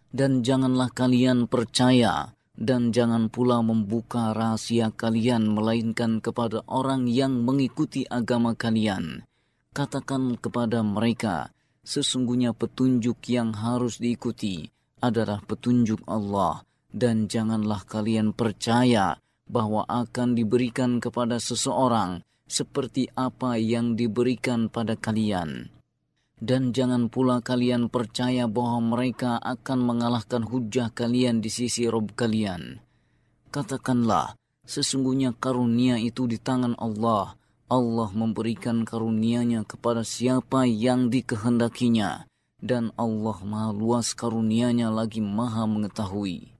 Dan janganlah kalian percaya dan jangan pula membuka rahasia kalian melainkan kepada orang yang mengikuti agama kalian. Katakan kepada mereka, sesungguhnya petunjuk yang harus diikuti adalah petunjuk Allah, dan janganlah kalian percaya bahwa akan diberikan kepada seseorang seperti apa yang diberikan pada kalian. Dan jangan pula kalian percaya bahwa mereka akan mengalahkan hujah kalian di sisi Rabb kalian. Katakanlah, sesungguhnya karunia itu di tangan Allah. Allah memberikan karunia-Nya kepada siapa yang dikehendakinya. Dan Allah Maha Luas karunia-Nya lagi Maha Mengetahui.